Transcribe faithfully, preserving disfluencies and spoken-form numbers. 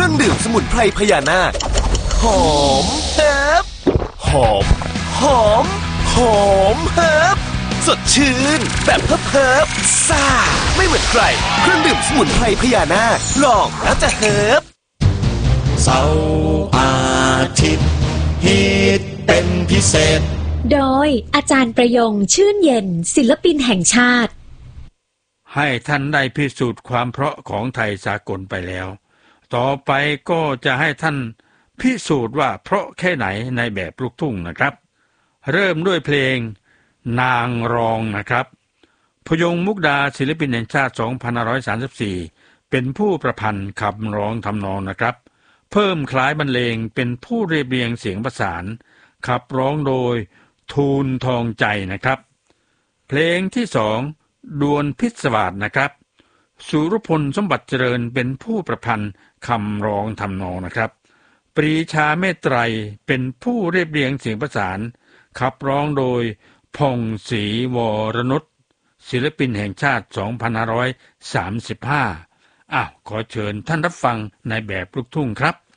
รื่องดื่มสมุนไพรพญานาคหอมเฮิบหอมหอมหอมเฮิบสดชื่นแบบเฮิบเฮิบซ่าไม่เหมือนใครเครื่องดื่มสมุนไพรพญานาคลองแล้วจะเฮิบเสาร์อาทิตย์ฮิตเป็นพิเศษโดยอาจารย์ประยงชื่นเย็นศิลปินแห่งชาติให้ท่านได้พิสูจน์ความเพราะของไทยสากลไปแล้วต่อไปก็จะให้ท่านพิสูจน์ว่าเพราะแค่ไหนในแบบลูกทุ่งนะครับเริ่มด้วยเพลงนางรองนะครับพยงมุกดาศิลปินแห่งชาติสองพันห้าร้อยสามสิบสี่เป็นผู้ประพันธ์คำร้องทำนองนะครับเพิ่มคล้ายบรรเลงเป็นผู้เรียบเรียงเสียงประสานขับร้องโดยทูลทองใจนะครับเพลงที่สองดวลพิศวาสนะครับสุรพลสมบัติเจริญเป็นผู้ประพันธ์คำร้องทำนองนะครับปรีชาเมตไตรเป็นผู้เรียบเรียงเสียงประสานขับร้องโดยพงศ์ศรีวรนุชศิลปินแห่งชาติสองพันห้าร้อยสามสิบห้าอ้าวขอเชิญท่านรับฟังในแบบลูกทุ่งครับ